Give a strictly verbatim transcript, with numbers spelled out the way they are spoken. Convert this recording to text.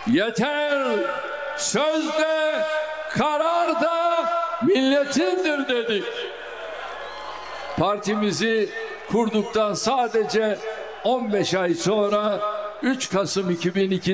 Yeter, sözde, karar da milletindir dedik. Partimizi kurduktan sadece on beş ay sonra üç Kasım iki bin iki